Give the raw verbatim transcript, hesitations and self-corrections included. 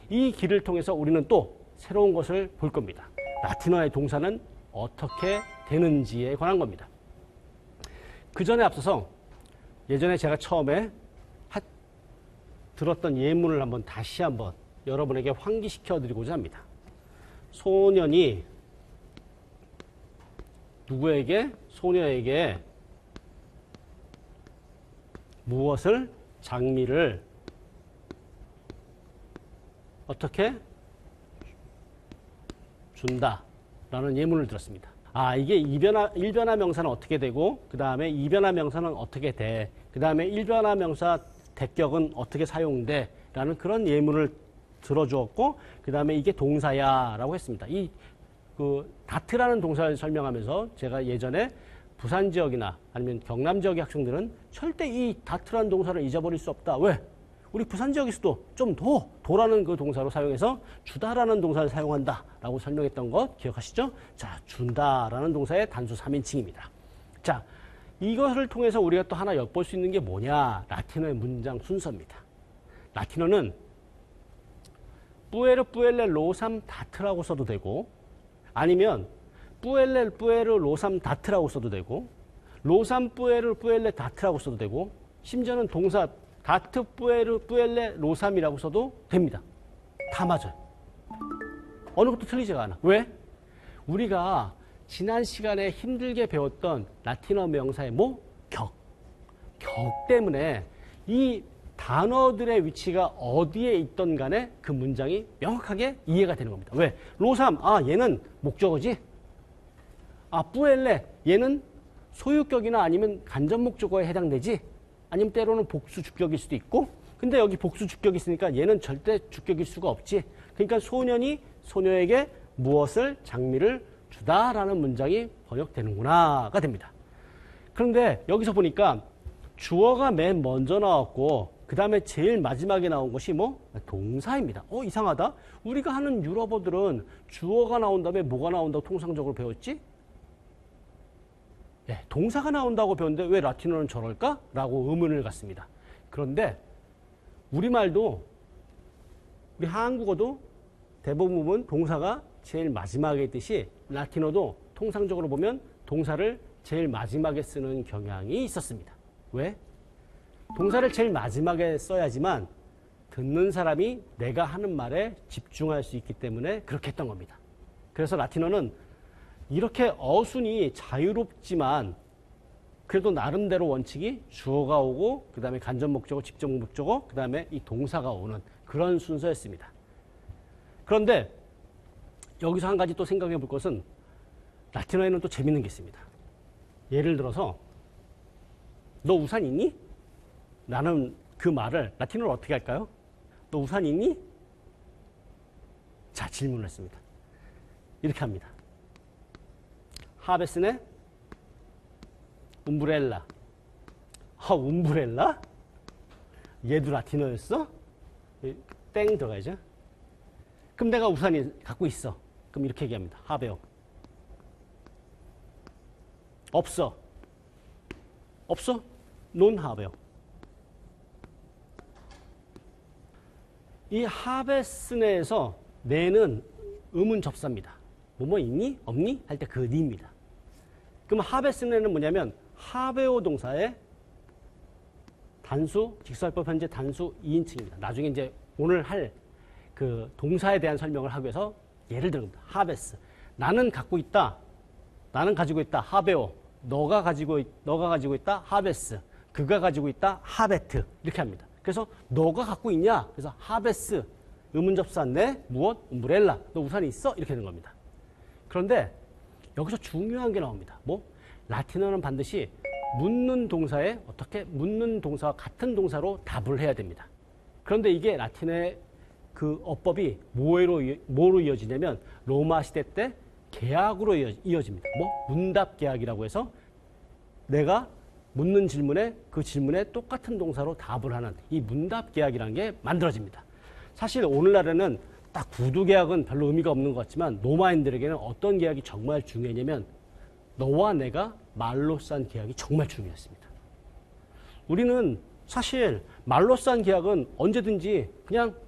이 길을 통해서 우리는 또 새로운 것을 볼 겁니다. 라틴어의 동사는 어떻게 되는지에 관한 겁니다. 그 전에 앞서서 예전에 제가 처음에 하, 들었던 예문을 한번 다시 한번 여러분에게 환기시켜 드리고자 합니다. 소년이 누구에게? 소녀에게 무엇을? 장미를 어떻게? 준다 라는 예문을 들었습니다. 아, 이게 이변화, 일변화 명사는 어떻게 되고, 그 다음에 이변화 명사는 어떻게 돼, 그 다음에 일변화 명사 대격은 어떻게 사용돼 라는 그런 예문을 들어주었고, 그 다음에 이게 동사야 라고 했습니다. 이 그 다트라는 동사를 설명하면서 제가 예전에 부산 지역이나 아니면 경남 지역의 학생들은 절대 이 다트라는 동사를 잊어버릴 수 없다. 왜? 우리 부산 지역에서도 좀 더 도라는 그 동사로 사용해서 주다라는 동사를 사용한다 라고 설명했던 것 기억하시죠? 자, 준다라는 동사의 단수 삼 인칭입니다. 자, 이것을 통해서 우리가 또 하나 엿볼 수 있는 게 뭐냐? 라틴어의 문장 순서입니다. 라틴어는 뿌에르 뿌엘레 로삼 다트라고 써도 되고, 아니면 뿌엘레 뿌에르 로삼 다트라고 써도 되고, 로삼 뿌에르 뿌엘레 다트라고 써도 되고, 심지어는 동사 다트 뿌에르 뿌엘레 로삼이라고 써도 됩니다. 다 맞아요. 어느 것도 틀리지가 않아. 왜? 우리가 지난 시간에 힘들게 배웠던 라틴어 명사의 뭐? 격. 격 때문에 이 단어들의 위치가 어디에 있던 간에 그 문장이 명확하게 이해가 되는 겁니다. 왜? 로삼, 아, 얘는 목적어지? 아, 뿌엘레, 얘는 소유격이나 아니면 간접 목적어에 해당되지? 아니면 때로는 복수 주격일 수도 있고, 근데 여기 복수 주격이 있으니까 얘는 절대 주격일 수가 없지. 그러니까 소년이 소녀에게 무엇을? 장미를 주다라는 문장이 번역되는구나가 됩니다. 그런데 여기서 보니까 주어가 맨 먼저 나왔고, 그 다음에 제일 마지막에 나온 것이 뭐? 동사입니다. 어, 이상하다. 우리가 하는 유럽어들은 주어가 나온 다음에 뭐가 나온다고 통상적으로 배웠지? 네, 동사가 나온다고 배웠는데 왜 라틴어는 저럴까? 라고 의문을 갖습니다. 그런데 우리말도, 우리 한국어도 대부분 동사가 제일 마지막에 있듯이 라틴어도 통상적으로 보면 동사를 제일 마지막에 쓰는 경향이 있었습니다. 왜? 동사를 제일 마지막에 써야지만 듣는 사람이 내가 하는 말에 집중할 수 있기 때문에 그렇게 했던 겁니다. 그래서 라틴어는 이렇게 어순이 자유롭지만 그래도 나름대로 원칙이 주어가 오고, 그 다음에 간접 목적어, 직접 목적어, 그 다음에 이 동사가 오는 그런 순서였습니다. 그런데 여기서 한 가지 또 생각해 볼 것은 라틴어에는 또 재밌는 게 있습니다. 예를 들어서 너 우산 있니? 나는 그 말을 라틴어로 어떻게 할까요? 너 우산 있니? 자, 질문을 했습니다. 이렇게 합니다. 하베스네 움브렐라. 아, 움브렐라? 얘도 라틴어였어? 땡 들어가야죠. 그럼 내가 우산이 갖고 있어. 그럼 이렇게 얘기합니다. 하베오. 없어. 없어? 논 하베오. 이 하베스네에서 네는 의문 접사입니다. 뭐뭐 있니? 없니? 할 때 그 니입니다. 그럼 하베스네는 뭐냐면 하베오 동사의 단수, 직설법 현재 단수 이 인칭입니다. 나중에 이제 오늘 할 그 동사에 대한 설명을 하기 위해서 예를 들어봅니다. 하베스. 나는 갖고 있다. 나는 가지고 있다. 하베오. 너가 가지고, 너가 가지고 있다. 하베스. 그가 가지고 있다. 하베트. 이렇게 합니다. 그래서 너가 갖고 있냐? 그래서 하베스. 의문접사 네. 무엇? 움브렐라. 너 우산이 있어? 이렇게 되는 겁니다. 그런데 여기서 중요한 게 나옵니다. 뭐? 라틴어는 반드시 묻는 동사에 어떻게 묻는 동사와 같은 동사로 답을 해야 됩니다. 그런데 이게 라틴어의 그 어법이 뭐로, 뭐로 이어지냐면 로마 시대 때 계약으로 이어집니다. 뭐? 문답 계약이라고 해서 내가 묻는 질문에 그 질문에 똑같은 동사로 답을 하는 이 문답 계약이라는 게 만들어집니다. 사실 오늘날에는 딱 구두 계약은 별로 의미가 없는 것 같지만 로마인들에게는 어떤 계약이 정말 중요했냐면 너와 내가 말로 싼 계약이 정말 중요했습니다. 우리는 사실 말로 싼 계약은 언제든지 그냥